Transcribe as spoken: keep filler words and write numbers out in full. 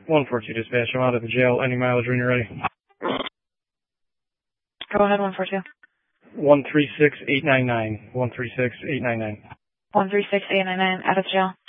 one four two dispatch, I'm out of the jail. Any mileage when you're ready. Go ahead, one four two. one three six eight nine nine. one three six eight nine nine. one three six eight nine nine, out of jail.